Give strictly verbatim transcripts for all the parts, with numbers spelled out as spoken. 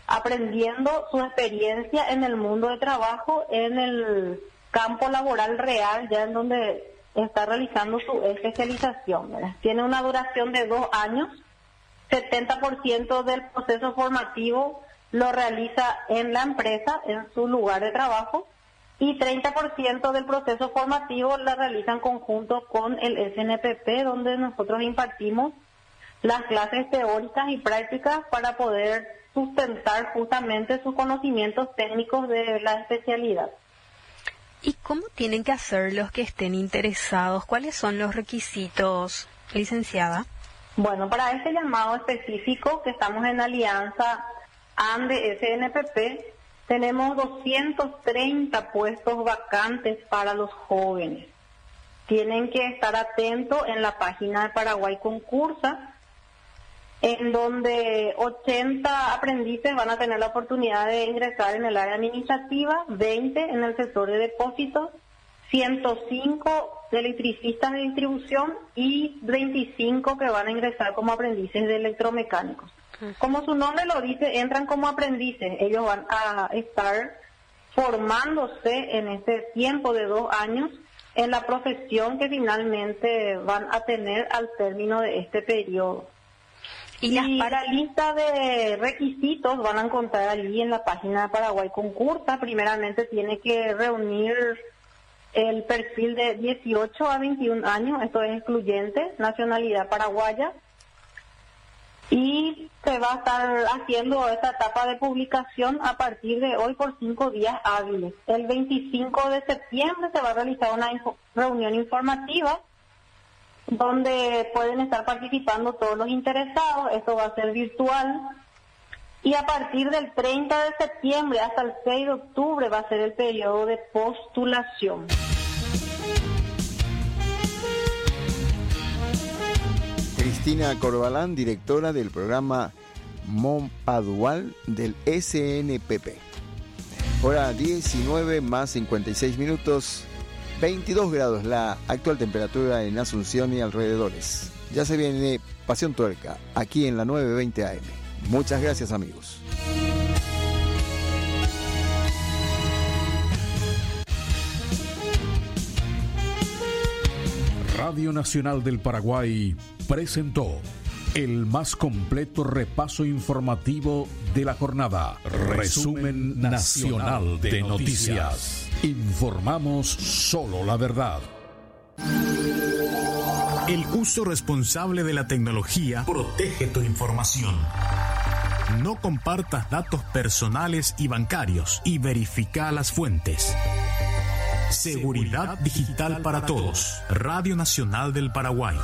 aprendiendo su experiencia en el mundo de trabajo, en el campo laboral real, ya en donde está realizando su especialización, ¿verdad? Tiene una duración de dos años, setenta por ciento del proceso formativo lo realiza en la empresa, en su lugar de trabajo, y treinta por ciento del proceso formativo lo realiza en conjunto con el S N P P, donde nosotros impartimos las clases teóricas y prácticas para poder sustentar justamente sus conocimientos técnicos de la especialidad. ¿Y cómo tienen que hacer los que estén interesados? ¿Cuáles son los requisitos, licenciada? Bueno, para este llamado específico que estamos en alianza ANDE-S N P P, tenemos doscientos treinta puestos vacantes para los jóvenes. Tienen que estar atentos en la página de Paraguay Concursa, en donde ochenta aprendices van a tener la oportunidad de ingresar en el área administrativa, veinte en el sector de depósitos, ciento cinco de electricistas de distribución y veinticinco que van a ingresar como aprendices de electromecánicos. Como su nombre lo dice, entran como aprendices. Ellos van a estar formándose en este tiempo de dos años en la profesión que finalmente van a tener al término de este periodo. Y, y para lista de requisitos van a encontrar allí en la página de Paraguay Concursa. Primeramente tiene que reunir el perfil de dieciocho a veintiún años, esto es excluyente, nacionalidad paraguaya. Y se va a estar haciendo esta etapa de publicación a partir de hoy por cinco días hábiles. El veinticinco de septiembre se va a realizar una info- reunión informativa donde pueden estar participando todos los interesados. Esto va a ser virtual. Y a partir del treinta de septiembre hasta el seis de octubre va a ser el periodo de postulación. Cristina Corbalán, directora del programa Mompadual del S N P P. Hora diecinueve más cincuenta y seis minutos, veintidós grados la actual temperatura en Asunción y alrededores. Ya se viene Pasión Tuerca, aquí en la nueve veinte A M. Muchas gracias, amigos. Radio Nacional del Paraguay presentó el más completo repaso informativo de la jornada. Resumen Nacional de Noticias. Informamos solo la verdad. El uso responsable de la tecnología protege tu información. No compartas datos personales y bancarios y verifica las fuentes. Seguridad digital para todos. Radio Nacional del Paraguay.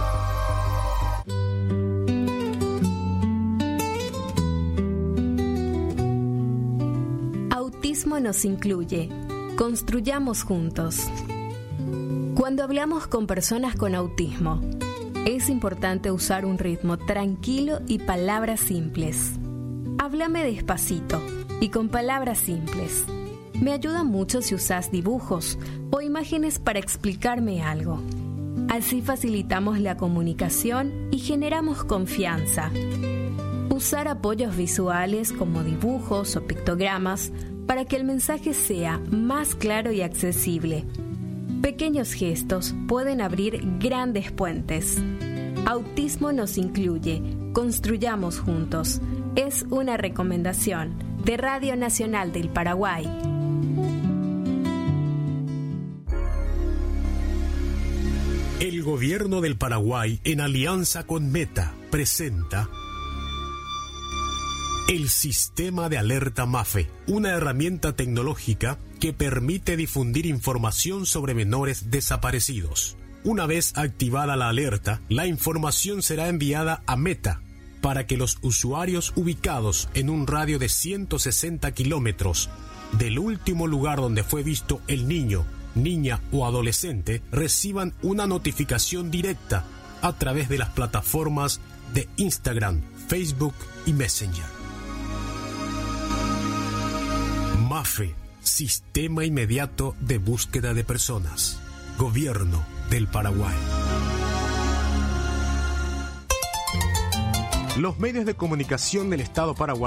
Autismo nos incluye. Construyamos juntos. Cuando hablamos con personas con autismo, es importante usar un ritmo tranquilo y palabras simples. Háblame despacito y con palabras simples. Me ayuda mucho si usas dibujos o imágenes para explicarme algo. Así facilitamos la comunicación y generamos confianza. Usar apoyos visuales como dibujos o pictogramas para que el mensaje sea más claro y accesible. Pequeños gestos pueden abrir grandes puentes. Autismo nos incluye. Construyamos juntos. Es una recomendación de Radio Nacional del Paraguay. El gobierno del Paraguay, en alianza con Meta, presenta el Sistema de Alerta MAFE, una herramienta tecnológica que permite difundir información sobre menores desaparecidos. Una vez activada la alerta, la información será enviada a Meta para que los usuarios ubicados en un radio de ciento sesenta kilómetros del último lugar donde fue visto el niño, niña o adolescente reciban una notificación directa a través de las plataformas de Instagram, Facebook y Messenger. MAFE, Sistema Inmediato de Búsqueda de Personas. Gobierno del Paraguay. Los medios de comunicación del Estado paraguayo